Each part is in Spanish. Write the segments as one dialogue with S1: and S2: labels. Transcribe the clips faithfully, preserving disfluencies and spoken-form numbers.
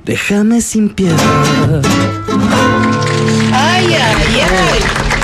S1: Déjame sin piedad.
S2: Ay, ay, ay.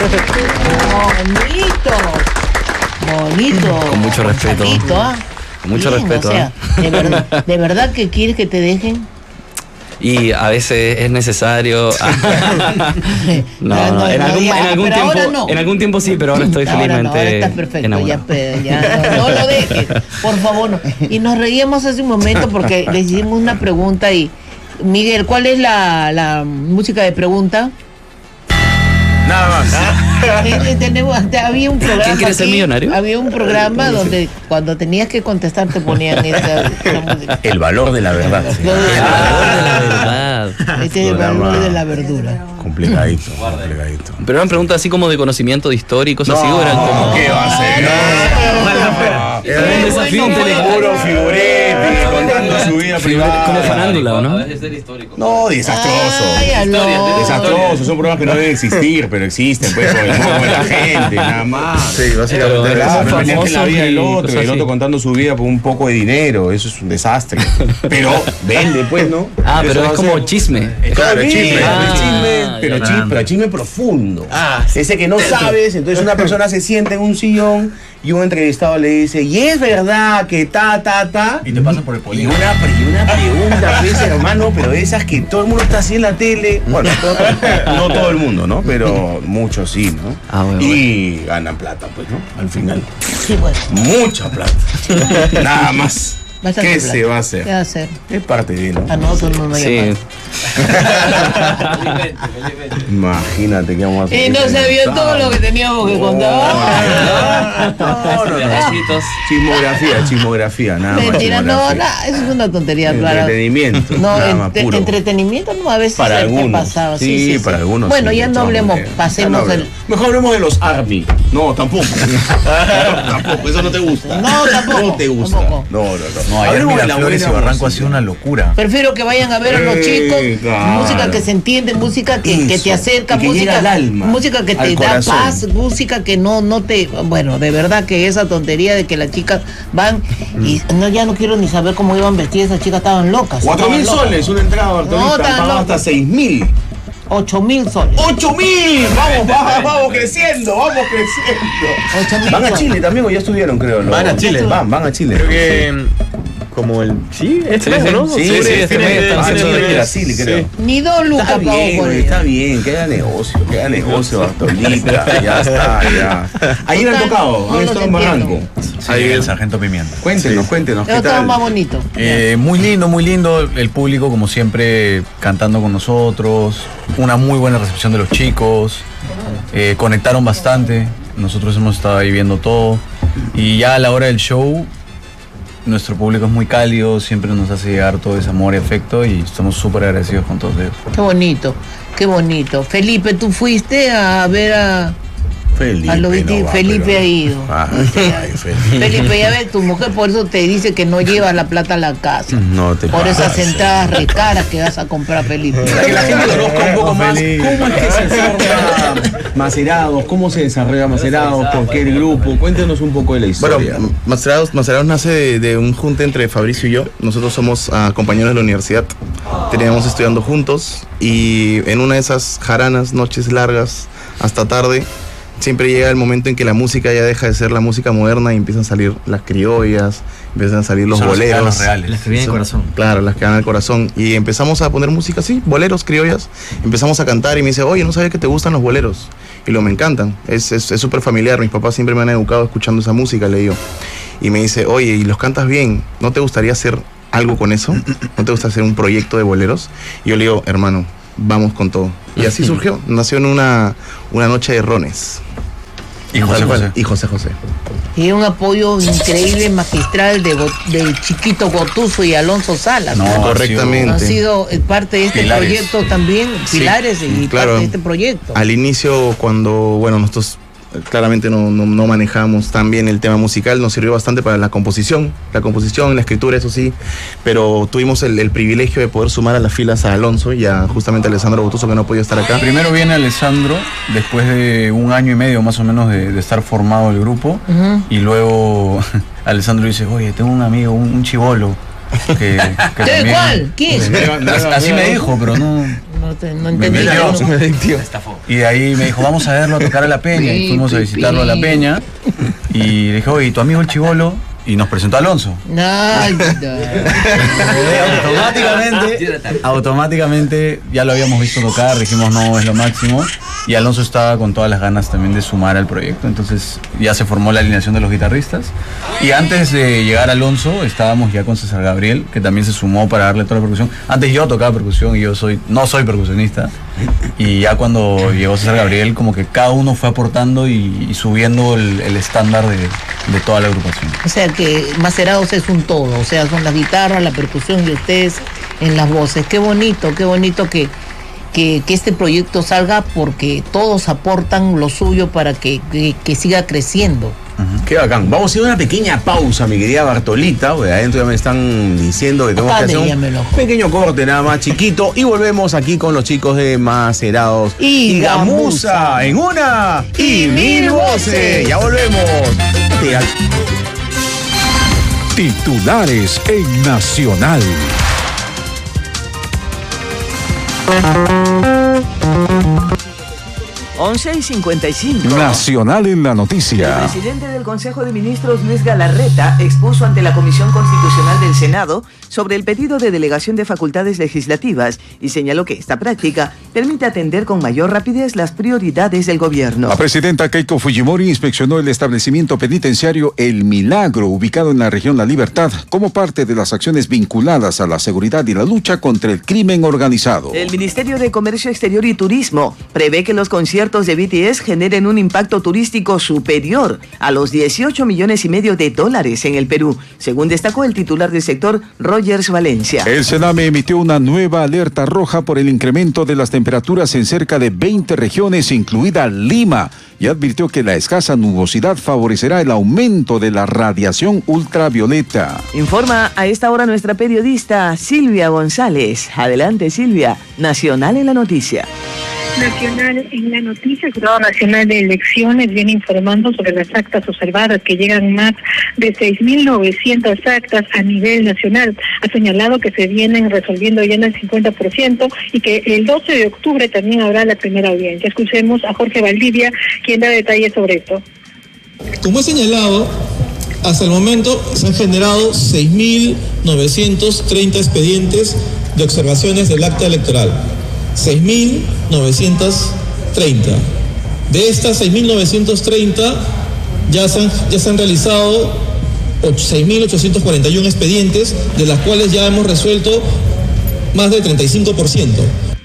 S2: Bonito. Bonito.
S1: Con mucho respeto.
S2: Bonito, ¿ah?
S1: Con mucho
S2: Bien,
S1: respeto.
S2: O sea,
S1: ¿eh?
S2: ¿de verdad, ¿de verdad que quieres que te dejen?
S1: Y a veces es necesario. no,
S2: Ah,
S1: no,
S2: no,
S1: en
S2: no,
S1: algún,
S2: ya,
S1: en algún
S2: pero
S1: tiempo,
S2: ahora no.
S1: en algún tiempo sí, pero ahora estoy
S2: Ahora
S1: felizmente
S2: no, ahora estás perfecto, ya,
S1: enamorado.
S2: pe- ya, no, no lo dejes, por favor. No. Y nos reíamos hace un momento porque le hicimos una pregunta y Miguel, ¿cuál es la, la música de pregunta?
S3: Nada más.
S2: Eh, eh, tenemos, había un programa.
S1: ¿Quién quiere ser
S2: aquí,
S1: millonario?
S2: Había un programa donde cuando tenías que contestar te ponían esa, esa música.
S3: El valor de la verdad. Sí.
S2: Lo de-
S1: El valor de la verdad.
S2: Este es el valor de la verdura.
S3: Complicadito, complicadito.
S1: Pero eran preguntas así como de conocimiento de historia y cosas así, o eran como.
S3: ¿Qué va a ser? No.
S1: Era un desafío intelectual.
S3: Puro figurete, contando su vida privada.
S1: Como farándula, ¿o no?
S3: No, desastroso.
S2: Ay, aló.
S3: Desastroso, son programas que no deben existir, pero existen, pues, por el modo de la gente, nada más.
S4: Sí, básicamente.
S1: Pero-
S3: Claro,
S1: Somos
S3: meterte en la vida del
S1: famosos y
S3: otro, y
S1: cosas
S3: el otro
S1: así.
S3: contando su vida por un poco de dinero, eso es un desastre. Pero vende, pues, ¿no?
S1: Ah,
S3: Eso
S1: pero
S3: va
S1: es
S3: a
S1: como
S3: ser-
S1: chisme.
S3: Claro,
S4: Claro,
S3: chisme,
S4: chisme.
S3: pero chisme,
S1: Ah,
S3: pero
S1: ya.
S3: chisme, pero chisme profundo.
S4: Ah,
S3: Ese que no sabes, entonces una persona se sienta en un sillón y un entrevistado le dice, y es verdad que ta, ta, ta.
S4: Y te pasan por el
S3: Y
S4: polígono.
S3: una, pre- y una pregunta, pues, hermano, pero de esas que todo el mundo está así en la tele. Bueno, todo- no todo el mundo, ¿no? Pero muchos sí, ¿no?
S1: Ah, bueno,
S3: y ganan plata, pues, ¿no? Al final.
S2: Sí, bueno.
S3: Mucha plata. Nada más.
S2: Bastante
S3: ¿Qué
S2: plata.
S3: se va a
S2: ¿Qué
S3: hacer?
S2: va a hacer?
S3: Es parte de, ¿no?
S2: A nosotros no nos
S1: Sí.
S2: llaman.
S3: Imagínate qué vamos a hacer.
S2: Y no sabía todo lo que teníamos que contar.
S3: No, no, no. Chismografía, chismografía, nada más.
S2: Mentira, no,
S3: chismografía.
S2: no, eso es una tontería, claro.
S3: Entretenimiento.
S2: No,
S3: nada más
S2: entre-
S3: puro.
S2: entretenimiento no, a veces
S3: Para
S2: se te
S3: algunos.
S2: pasaba.
S3: Sí, para algunos.
S2: Bueno,
S3: sí,
S2: ya
S3: de
S2: no
S3: todas
S2: hablemos,
S3: maneras.
S2: pasemos
S3: Ya no
S2: el.
S3: hablemos. Mejor hablemos de los Army. No, tampoco. tampoco, eso no te gusta.
S2: No, tampoco,
S3: No te gusta.
S2: tampoco.
S3: No, no, no.
S4: No, ayer
S3: Hablemos de la
S4: Miraflores y
S3: buena
S4: Barranco ha
S3: música.
S4: sido una locura.
S2: Prefiero que vayan a ver a los
S3: Eh,
S2: chicos,
S3: claro.
S2: música que se entiende, música que, que te
S3: Eso,
S2: acerca,
S3: y que
S2: música,
S3: llega al alma,
S2: música que te
S3: al
S2: da
S3: corazón.
S2: paz, música que no, no te, bueno, de verdad que esa tontería de que las chicas van y no, ya no quiero ni saber cómo iban vestidas, esas chicas estaban locas.
S3: Cuatro
S2: estaban
S3: mil
S2: locas.
S3: soles, una entrada, Bartolita.
S2: No, tan
S3: Pagan
S2: loco.
S3: hasta seis mil.
S2: Ocho mil soles.
S3: ¡Ocho mil! Vamos, vamos, vamos creciendo, vamos creciendo.
S2: Ocho mil
S3: Van a
S2: soles.
S3: Chile también, o ya estuvieron, creo. ¿no?
S4: Van a Chile.
S3: Van, van a Chile.
S4: Creo que como el sí, este
S1: Sí,
S4: mes,
S1: sí,
S4: ¿no?
S1: sí,
S4: Octubre,
S1: sí, este
S4: fines
S1: mes
S4: de-
S1: están
S3: Ah,
S4: fines
S3: sí,
S4: de
S3: de
S4: mes.
S3: Brasil, creo.
S4: Sí.
S2: Ni dos lucas
S3: Está
S2: pagó
S3: bien,
S2: por
S3: güey,
S2: ella.
S3: está bien, que haga negocio, que haga negocio, Bartolita, ya está, ya. Ahí han
S2: Total,
S3: tocado,
S2: no
S3: han
S2: los
S3: estado en
S2: entiendo.
S3: Barranco.
S4: Sí, el Sargento Pimienta.
S3: Cuéntenos, cuéntenos,
S2: Pero
S3: ¿qué
S2: todo
S3: tal?
S2: más bonito.
S4: Eh, muy lindo, muy lindo. El público, como siempre, cantando con nosotros. Una muy buena recepción de los chicos. Eh, conectaron bastante. Nosotros hemos estado ahí viendo todo. Y ya a la hora del show, nuestro público es muy cálido. Siempre nos hace llegar todo ese amor y afecto. Y estamos súper agradecidos con todos ellos.
S2: Qué bonito, qué bonito. Felipe, ¿tú fuiste a ver a,
S3: Felipe,
S2: a lo viste?
S3: no va,
S2: Felipe
S3: pero-
S2: ha ido.
S3: Ah, ay, Felipe.
S2: Felipe, ya ves, tu mujer por eso te dice que no llevas la plata a la casa.
S3: No te
S2: Por esas
S3: pases.
S2: entradas re caras que vas a comprar, Felipe.
S3: Para que la gente conozca un poco más
S4: Felipe.
S3: cómo es que se forma Macerados, cómo se desarrolla Macerados, por qué el grupo. Cuéntenos un poco de la historia.
S5: Bueno, Macerados, Macerados nace de, de un junte entre Fabricio y yo. Nosotros somos ah, compañeros de la universidad. Teníamos estudiando juntos y en una de esas jaranas, noches largas, hasta tarde, siempre llega el momento en que la música ya deja de ser la música moderna y empiezan a salir las criollas, empiezan a salir los
S4: Son los que dan
S5: boleros.
S4: los reales.
S6: Las que vienen
S5: Son-
S6: en corazón.
S5: Claro, las que dan al corazón. Y empezamos a poner música así, boleros, criollas. Empezamos a cantar y me dice, oye, no sabía que te gustan los boleros. Y lo me encantan. Es es es súper familiar. Mis papás siempre me han educado escuchando esa música, le digo. Y me dice, oye, y los cantas bien. ¿No te gustaría hacer algo con eso? ¿No te gusta hacer un proyecto de boleros? Y yo le digo, hermano, vamos con todo. Y así surgió. Nació en una, una noche de rones.
S4: Y José
S5: Tal cual.
S4: José.
S5: Y José José.
S2: Y un apoyo increíble, magistral de Go- del chiquito Gotuso y Alonso Salas.
S4: No,
S2: ¿no?
S5: correctamente.
S2: Han sido eh, parte de este
S4: Pilares.
S2: proyecto también, pilares y
S5: claro.
S2: parte de este proyecto.
S5: Al inicio, cuando, bueno, nosotros eh, claramente no, no, no manejamos tan bien el tema musical, nos sirvió bastante para la composición, la composición, la escritura, eso sí, pero tuvimos el, el privilegio de poder sumar a las filas a Alonso y a justamente a Alessandro Botuso, que no podía estar acá.
S4: Primero viene Alessandro, después de un año y medio más o menos de, de estar formado el grupo.
S2: Ujú.
S4: Y luego Alessandro dice, oye, tengo un amigo, un, un chibolo, Que, que
S2: ¿Qué?
S4: también-
S2: ¿Cuál? ¿Quién?
S4: Así, así me dijo, pero no.
S2: No, te, no
S4: Me
S2: entendí.
S4: metió. Y de ahí me dijo, vamos a verlo a tocar a La Peña. Y fuimos a visitarlo a La Peña. Y le dije, oye, ¿tu amigo el chibolo? Y nos presentó a Alonso.
S2: No, no.
S4: automáticamente, automáticamente ya lo habíamos visto tocar, dijimos no, es lo máximo. Y Alonso estaba con todas las ganas también de sumar al proyecto. Entonces ya se formó la alineación de los guitarristas. Y antes de llegar a Alonso, estábamos ya con César Gabriel, que también se sumó para darle toda la percusión. Antes yo tocaba percusión y yo soy, no soy percusionista. Y ya cuando llegó César Gabriel, como que cada uno fue aportando y, y subiendo el, el estándar de, de toda la agrupación.
S2: O sea que Macerados es un todo, o sea, son las guitarras, la percusión y ustedes en las voces. Qué bonito, qué bonito que, que, que este proyecto salga porque todos aportan lo suyo para que, que, que siga creciendo.
S3: Qué bacán. Vamos a hacer una pequeña pausa, mi querida Bartolita, porque adentro ya me están diciendo que tenemos que hacer un
S2: Apádéamelo.
S3: pequeño corte nada más chiquito y volvemos aquí con los chicos de Macerados
S2: Y
S3: Gamuza en una y mil voces. Ya volvemos.
S6: Titulares en Nacional.
S7: once y cincuenta y cinco.
S6: Nacional en la
S7: El
S6: noticia.
S7: presidente del Consejo de Ministros, Luis Galarreta, expuso ante la Comisión Constitucional del Senado sobre el pedido de delegación de facultades legislativas y señaló que esta práctica permite atender con mayor rapidez las prioridades del gobierno.
S6: La presidenta Keiko Fujimori inspeccionó el establecimiento penitenciario El Milagro, ubicado en la región La Libertad, como parte de las acciones vinculadas a la seguridad y la lucha contra el crimen organizado.
S7: El Ministerio de Comercio Exterior y Turismo prevé que los conciertos de B T S generen un impacto turístico superior a los dieciocho millones y medio de dólares en el Perú, según destacó el titular del sector, Rogers Valencia.
S6: El Sename emitió una nueva alerta roja por el incremento de las temperaturas en cerca de veinte regiones, incluida Lima, y advirtió que la escasa nubosidad favorecerá el aumento de la radiación ultravioleta.
S7: Informa a esta hora nuestra periodista Silvia González. Adelante, Silvia. Nacional en la noticia.
S8: Nacional en la noticia, el Jurado Nacional de Elecciones viene informando sobre las actas observadas, que llegan más de seis mil novecientas actas a nivel nacional. Ha señalado que se vienen resolviendo ya en el cincuenta por ciento y que el doce de octubre también habrá la primera audiencia. Escuchemos a Jorge Valdivia, quien da detalles sobre esto.
S9: Como he señalado, hasta el momento se han generado seis mil novecientos treinta expedientes de observaciones del acta electoral. seis mil novecientos treinta. De estas seis mil novecientos treinta ya se han, ya se han realizado seis mil ochocientos cuarenta y uno expedientes, de las cuales ya hemos resuelto más del treinta y cinco por ciento.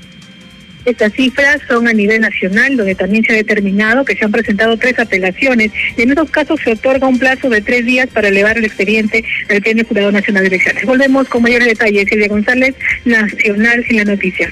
S8: Estas cifras son a nivel nacional, donde también se ha determinado que se han presentado tres apelaciones y en estos casos se otorga un plazo de tres días para elevar el expediente al Pleno Jurado Nacional de Elecciones. Volvemos con mayores detalles. Silvia González, Nacional en la noticia.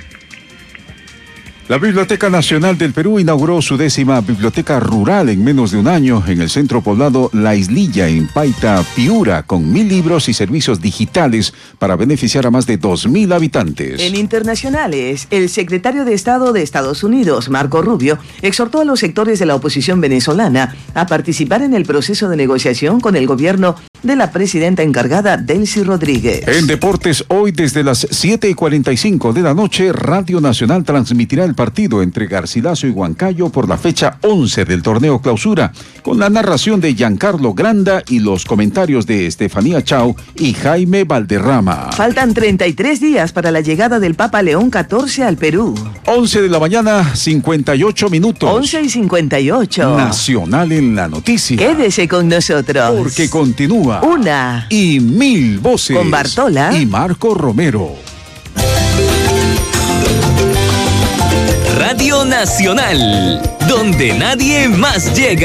S6: La Biblioteca Nacional del Perú inauguró su décima biblioteca rural en menos de un año en el centro poblado La Islilla, en Paita, Piura, con mil libros y servicios digitales para beneficiar a más de dos mil habitantes.
S7: En internacionales, el secretario de Estado de Estados Unidos, Marco Rubio, exhortó a los sectores de la oposición venezolana a participar en el proceso de negociación con el gobierno de la presidenta encargada, Delcy Rodríguez.
S6: En deportes, hoy desde las siete y cuarenta y cinco de la noche, Radio Nacional transmitirá el partido entre Garcilaso y Huancayo por la fecha once del torneo Clausura, con la narración de Giancarlo Granda y los comentarios de Estefanía Chao y Jaime Valderrama.
S7: Faltan treinta y tres días para la llegada del Papa León catorce al Perú.
S6: once de la mañana, cincuenta y ocho minutos.
S7: once y cincuenta y ocho.
S6: Nacional en la noticia.
S7: Quédese con nosotros.
S6: Porque continúa
S7: Una
S6: y mil voces
S7: con Bartola
S6: y Marco Romero.
S1: Radio Nacional, donde nadie más llega.